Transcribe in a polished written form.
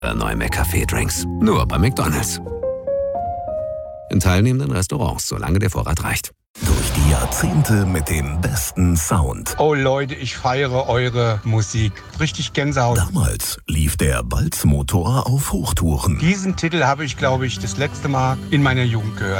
Neue McCafé-Drinks. Nur bei McDonald's. In teilnehmenden Restaurants, solange der Vorrat reicht. Durch die Jahrzehnte mit dem besten Sound. Oh Leute, ich feiere eure Musik. Richtig Gänsehaut. Damals lief der Balzmotor auf Hochtouren. Diesen Titel habe ich, glaube ich, das letzte Mal in meiner Jugend gehört.